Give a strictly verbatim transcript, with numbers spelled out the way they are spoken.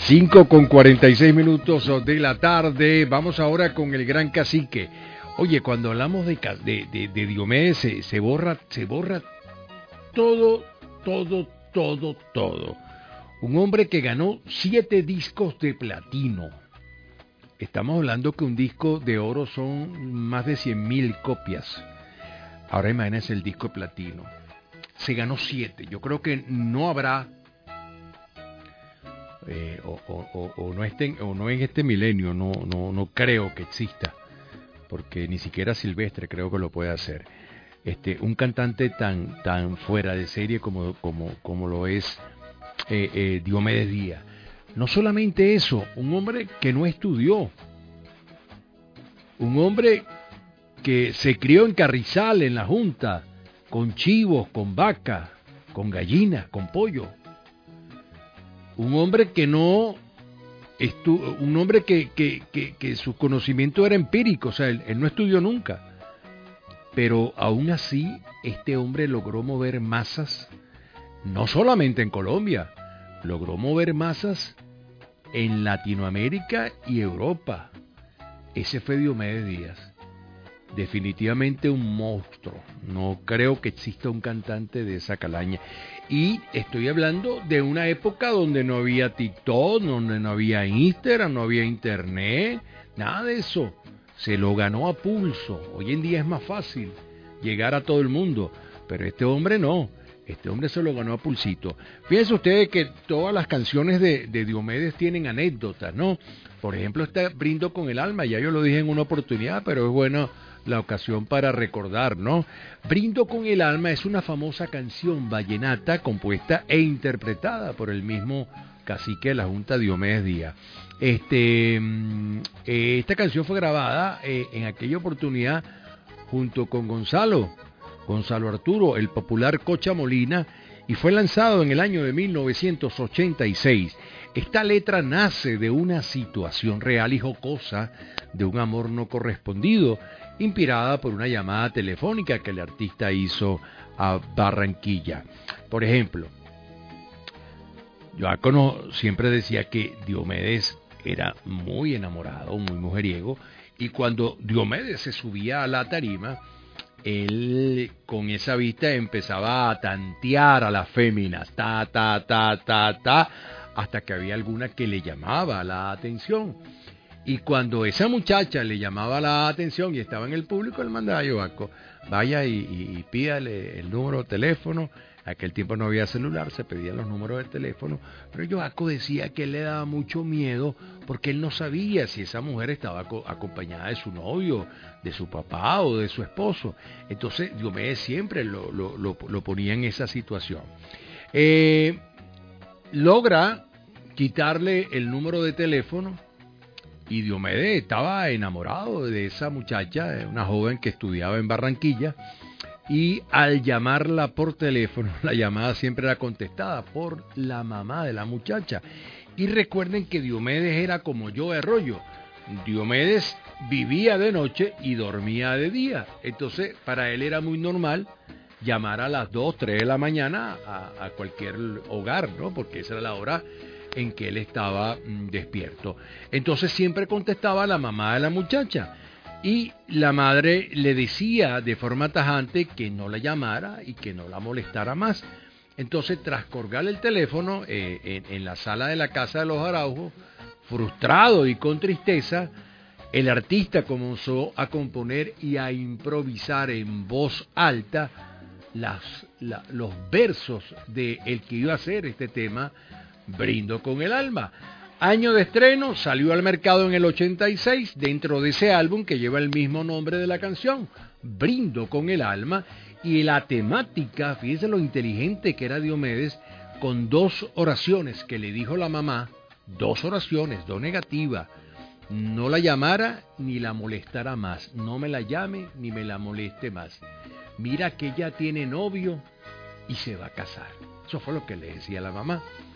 cinco con cuarenta y seis minutos de la tarde. Vamos ahora con el Gran Cacique. Oye, cuando hablamos de, de, de, de Diomedes se, se borra, se borra todo, todo, todo, todo. Un hombre que ganó siete discos de platino. Estamos hablando que un disco de oro son más de cien mil copias. Ahora imagínense el disco de platino. Se ganó siete. Yo creo que no habrá eh, o, o, o, o no estén, o no en este milenio, no, no, no creo que exista, porque ni siquiera Silvestre creo que lo puede hacer. Este, un cantante tan, tan fuera de serie como, como, como lo es eh, eh, Diomedes Díaz. No solamente eso, un hombre que no estudió, un hombre que se crió en Carrizal, en la Junta, con chivos, con vacas, con gallinas, con pollo. Un hombre que no, estu- un hombre que, que, que, que su conocimiento era empírico, o sea, él, él no estudió nunca. Pero aún así, este hombre logró mover masas, no solamente en Colombia, logró mover masas en Latinoamérica y Europa. Ese fue Diomedes Díaz. Definitivamente un monstruo. No creo que exista un cantante de esa calaña. Y estoy hablando de una época donde no había TikTok, donde no había Instagram, no había internet, nada de eso. Se lo ganó a pulso. Hoy en día es más fácil llegar a todo el mundo, pero este hombre no. Este hombre se lo ganó a pulsito. Fíjense ustedes que todas las canciones de, de Diomedes tienen anécdotas, ¿no? Por ejemplo, está Brindo con el alma, ya yo lo dije en una oportunidad, pero es bueno la ocasión para recordar, ¿no? Brindo con el alma es una famosa canción vallenata compuesta e interpretada por el mismo cacique de la Junta, Diomedes Díaz. Este, eh, esta canción fue grabada eh, en aquella oportunidad junto con Gonzalo, Gonzalo Arturo, el popular Cocha Molina, y fue lanzado en el año de mil novecientos ochenta y seis. Esta letra nace de una situación real y jocosa de un amor no correspondido, inspirada por una llamada telefónica que el artista hizo a Barranquilla. Por ejemplo, yo siempre decía que Diomedes era muy enamorado, muy mujeriego, y cuando Diomedes se subía a la tarima, él con esa vista empezaba a tantear a las féminas, ta, ta, ta, ta, ta, hasta que había alguna que le llamaba la atención. Y cuando esa muchacha le llamaba la atención y estaba en el público, él mandaba a Yoaco, vaya y, y, y pídale el número de teléfono. Aquel tiempo no había celular, se pedían los números de teléfono, pero Yoaco decía que él le daba mucho miedo porque él no sabía si esa mujer estaba co- acompañada de su novio, de su papá o de su esposo. Entonces Diomedes siempre lo, lo, lo, lo ponía en esa situación. Eh, logra quitarle el número de teléfono y Diomedes estaba enamorado de esa muchacha, una joven que estudiaba en Barranquilla. Y al llamarla por teléfono, la llamada siempre era contestada por la mamá de la muchacha. Y recuerden que Diomedes era como yo de Arroyo. Diomedes vivía de noche y dormía de día. Entonces, para él era muy normal llamar a las dos, tres de la mañana a, a cualquier hogar, ¿no? Porque esa era la hora en que él estaba mmm, despierto. Entonces siempre contestaba a la mamá de la muchacha. Y la madre le decía de forma tajante que no la llamara y que no la molestara más. Entonces, tras colgarle el teléfono eh, en, en la sala de la casa de los Araujos, frustrado y con tristeza, el artista comenzó a componer y a improvisar en voz alta las, la, los versos de el que iba a hacer este tema, Brindo con el alma. Año de estreno, salió al mercado en el ochenta y seis, dentro de ese álbum que lleva el mismo nombre de la canción, Brindo con el alma, y la temática, fíjense lo inteligente que era Diomedes, con dos oraciones que le dijo la mamá, dos oraciones, dos negativas, no la llamara ni la molestara más, no me la llame ni me la moleste más, mira que ella tiene novio y se va a casar. Eso fue lo que le decía la mamá.